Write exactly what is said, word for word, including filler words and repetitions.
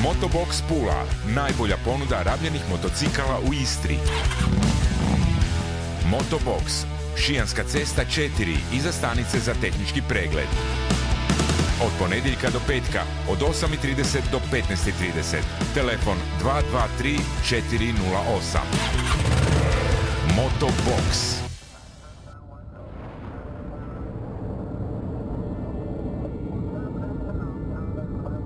Motobox Pula, najbolja ponuda rabljenih motocikala u Istri. Motobox, Šijanska cesta četiri, iza stanice za tehnički pregled. Od ponedjeljka do petka, od osam i trideset do petnaest i trideset. Telefon dva dva tri četiri nula osam. Motobox.